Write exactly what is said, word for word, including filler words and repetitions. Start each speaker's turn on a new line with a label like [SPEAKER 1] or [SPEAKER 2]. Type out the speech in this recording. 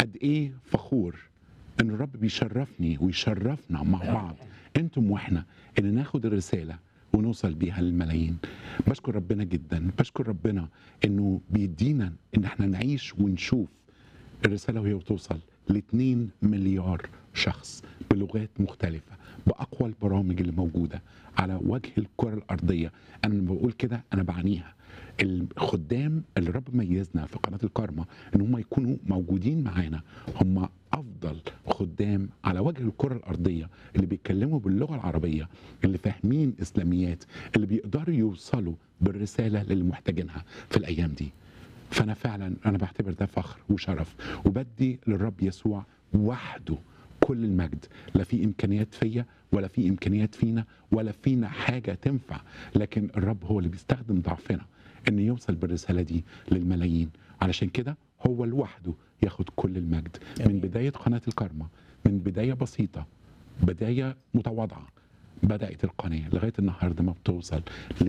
[SPEAKER 1] قد ايه فخور ان الرب بيشرفني ويشرفنا مع بعض انتم واحنا ان ناخد الرساله ونوصل بيها للملايين. بشكر ربنا جدا، بشكر ربنا انه بيدينا ان احنا نعيش ونشوف الرساله وهي بتوصل ل اتنين مليار شخص بلغات مختلفه باقوى البرامج اللي موجوده على وجه الكره الارضيه. انا لما بقول كده انا بعنيها. الخدام اللي رب ميزنا في قناه الكارما ان هم يكونوا موجودين معانا هم افضل خدام على وجه الكره الارضيه، اللي بيتكلموا باللغه العربيه، اللي فاهمين اسلاميات، اللي بيقدروا يوصلوا بالرساله للي محتاجينها في الايام دي. فانا فعلا انا بعتبر ده فخر وشرف، وبدي للرب يسوع وحده كل المجد. لا في امكانيات فيا ولا في امكانيات فينا ولا فينا حاجه تنفع، لكن الرب هو اللي بيستخدم ضعفنا ان يوصل بالرساله دي للملايين. علشان كده هو لوحده ياخد كل المجد. من بدايه قناه الكارما، من بدايه بسيطه، بدايه متواضعه بدات القناه لغايه النهارده ما بتوصل